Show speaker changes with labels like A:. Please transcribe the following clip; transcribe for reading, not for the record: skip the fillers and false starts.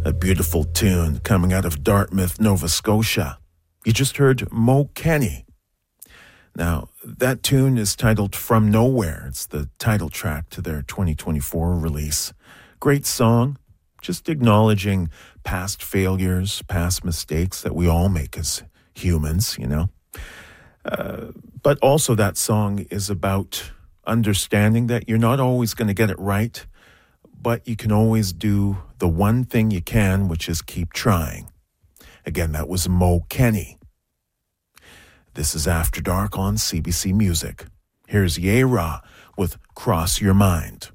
A: A beautiful tune coming out of Dartmouth, Nova Scotia. You just heard Mo Kenny. Now, that tune is titled From Nowhere. It's the title track to their 2024 release. Great song, just acknowledging past failures, past mistakes that we all make as humans, you know. But also that song is about understanding that you're not always going to get it right, but you can always do the one thing you can, which is keep trying. Again, that was Mo Kenny. This is After Dark on CBC Music. Here's Ye Ra with Cross Your Mind.